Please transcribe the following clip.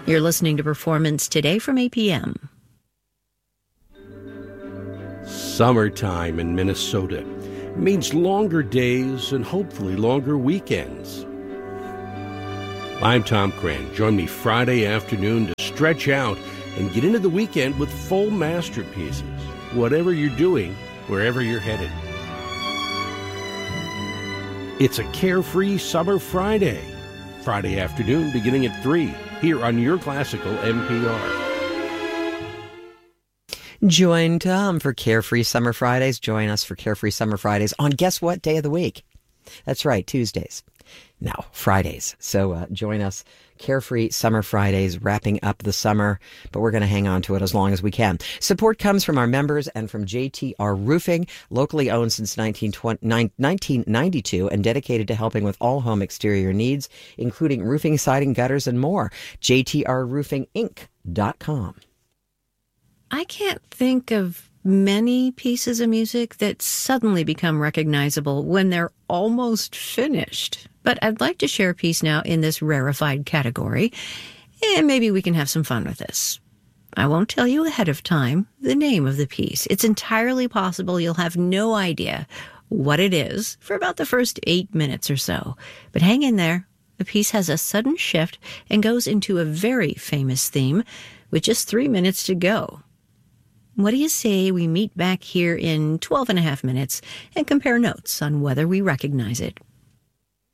You're listening to Performance Today from APM. Summertime in Minnesota means longer days and hopefully longer weekends. I'm Tom Cran. Join me Friday afternoon to stretch out and get into the weekend with full masterpieces, whatever you're doing, wherever you're headed. It's a carefree summer Friday afternoon beginning at 3 here on your classical NPR. Join Tom for Carefree Summer Fridays. Join us for Carefree Summer Fridays on guess what day of the week? That's right, Tuesdays. No, Fridays. So join us, Carefree Summer Fridays, wrapping up the summer, but we're going to hang on to it as long as we can. Support comes from our members and from JTR Roofing, locally owned since 1992 and dedicated to helping with all home exterior needs, including roofing, siding, gutters, and more. JTRRoofingInc.com. I can't think of many pieces of music that suddenly become recognizable when they're almost finished. But I'd like to share a piece now in this rarefied category, and maybe we can have some fun with this. I won't tell you ahead of time the name of the piece. It's entirely possible you'll have no idea what it is for about the first 8 minutes or so. But hang in there. The piece has a sudden shift and goes into a very famous theme with just 3 minutes to go. What do you say we meet back here in 12 and a half minutes and compare notes on whether we recognize it?